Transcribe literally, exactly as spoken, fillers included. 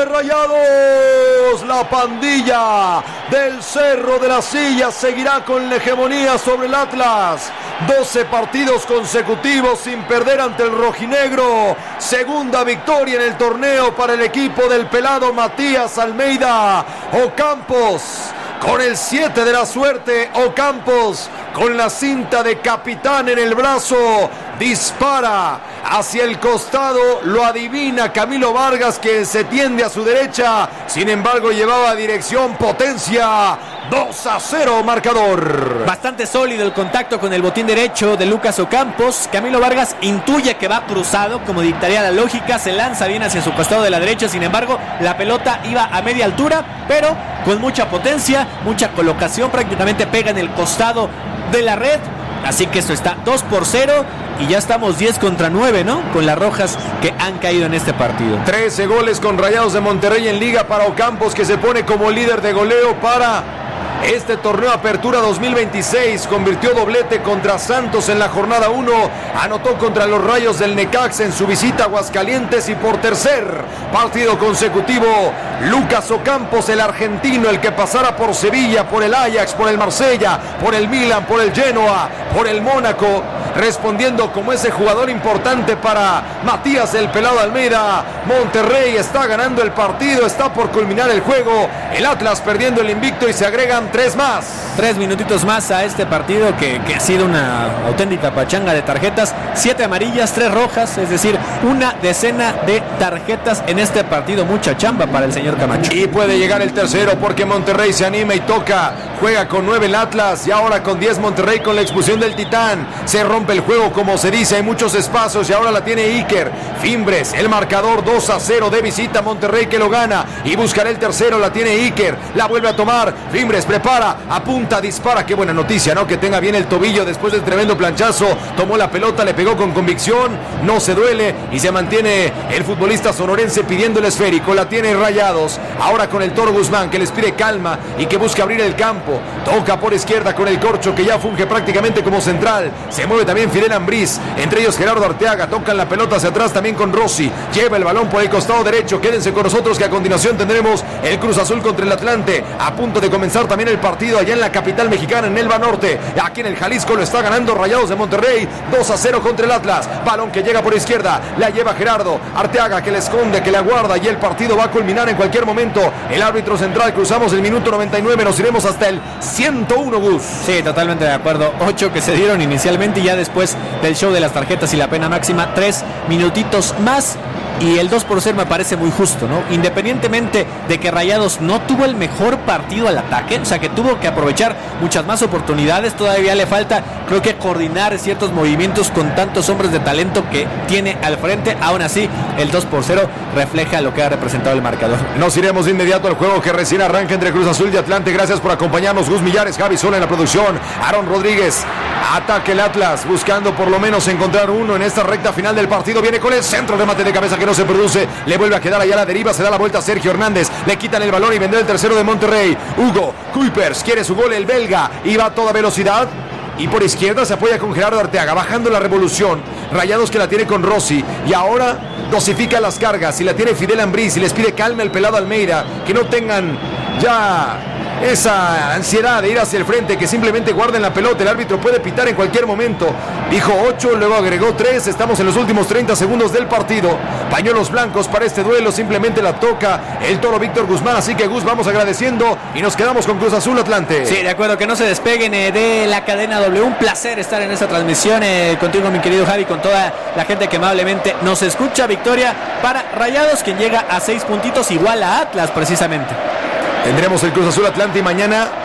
de Rayados. La pandilla del Cerro de la Silla seguirá con la hegemonía sobre el Atlas. doce partidos consecutivos sin perder ante el rojinegro. Segunda victoria en el torneo para el equipo del pelado Matías Almeida. Ocampos con el siete de la suerte. Ocampos con la cinta de capitán en el brazo. Dispara hacia el costado, lo adivina Camilo Vargas, que se tiende a su derecha. Sin embargo, llevaba dirección, potencia. dos a cero marcador. Bastante sólido el contacto con el botín derecho de Lucas Ocampos. Camilo Vargas intuye que va cruzado, como dictaría la lógica. Se lanza bien hacia su costado de la derecha. Sin embargo, la pelota iba a media altura, pero con mucha potencia, mucha colocación. Prácticamente pega en el costado de la red. Así que esto está dos por cero y ya estamos diez contra nueve, ¿no? Con las rojas que han caído en este partido. trece goles con Rayados de Monterrey en liga para Ocampos, que se pone como líder de goleo para este torneo Apertura dos mil veintiséis. Convirtió doblete contra Santos en la jornada uno. Anotó contra los Rayos del Necaxa en su visita a Aguascalientes. Y por tercer partido consecutivo, Lucas Ocampos, el argentino, el que pasara por Sevilla, por el Ajax, por el Marsella, por el Milan, por el Genoa, por el Mónaco, respondiendo como ese jugador importante para Matías el Pelado Almeida. Monterrey está ganando el partido, está por culminar el juego. El Atlas perdiendo el invicto y se agregan tres más. Tres minutitos más a este partido que, que ha sido una auténtica pachanga de tarjetas. Siete amarillas, tres rojas, es decir, una decena de tarjetas en este partido. Mucha chamba para el señor Camacho. Y puede llegar el tercero porque Monterrey se anima y toca. Juega con nueve el Atlas y ahora con diez Monterrey con la expulsión del Titán. Se rompe el juego, como se dice, hay muchos espacios y ahora la tiene Iker Fimbres. El marcador dos a cero de visita. Monterrey que lo gana y buscará el tercero. La tiene Iker, la vuelve a tomar. Fimbres prepara, apunta, dispara. Qué buena noticia, ¿no? Que tenga bien el tobillo después del tremendo planchazo. Tomó la pelota, le pegó con convicción, no se duele y se mantiene el futbolista sonorense pidiendo el esférico. La tiene Rayados, ahora con el Toro Guzmán, que les pide calma y que busca abrir el campo. Toca por izquierda con el Corcho, que ya funge prácticamente como central. Se mueve también Fidel Ambriz, entre ellos Gerardo Arteaga. Tocan la pelota hacia atrás también con Rossi. Lleva el balón por el costado derecho. Quédense con nosotros que a continuación tendremos el Cruz Azul contra el Atlante. A punto de comenzar también el partido allá en la capital mexicana, en Elba Norte. Aquí en el Jalisco lo está ganando Rayados de Monterrey. dos a cero contra el Atlas. Balón que llega por izquierda. La lleva Gerardo Arteaga, que le esconde, que le aguarda. Y el partido va a culminar en cualquier momento. El árbitro central, cruzamos el minuto noventa y nueve. Nos iremos hasta el ciento uno, Gus. Sí, totalmente de acuerdo. Ocho que se dieron inicialmente y ya después del show de las tarjetas y la pena máxima, tres minutitos más. Y el dos por cero me parece muy justo, ¿no? Independientemente de que Rayados no tuvo el mejor partido al ataque, o sea que tuvo que aprovechar muchas más oportunidades, todavía le falta, creo que coordinar ciertos movimientos con tantos hombres de talento que tiene al frente. Aún así, el dos por cero refleja lo que ha representado el marcador. Nos iremos de inmediato al juego que recién arranca entre Cruz Azul y Atlante. Gracias por acompañarnos, Gus Millares, Javi Sola en la producción, Aaron Rodríguez. Ataque el Atlas, buscando por lo menos encontrar uno en esta recta final del partido. Viene con el centro, remate de cabeza que no se produce. Le vuelve a quedar allá a la deriva, se da la vuelta a Sergio Hernández. Le quitan el balón y vendrá el tercero de Monterrey. Hugo Kuipers quiere su gol, el belga, y va a toda velocidad. Y por izquierda se apoya con Gerardo Arteaga, bajando la revolución. Rayados que la tiene con Rossi. Y ahora dosifica las cargas y la tiene Fidel Ambriz. Y les pide calma el Pelado Almeida. Que no tengan ya esa ansiedad de ir hacia el frente, que simplemente guarden la pelota. El árbitro puede pitar en cualquier momento. Dijo ocho, luego agregó tres. Estamos en los últimos treinta segundos del partido. Pañuelos blancos para este duelo. Simplemente la toca el Toro Víctor Guzmán. Así que, Gus, vamos agradeciendo y nos quedamos con Cruz Azul Atlante. Sí, de acuerdo, que no se despeguen eh, de la cadena W. Un placer estar en esta transmisión eh, contigo, mi querido Javi, con toda la gente que amablemente nos escucha. Victoria para Rayados, quien llega a seis puntitos, igual a Atlas precisamente. Tendremos el Cruz Azul Atlante y mañana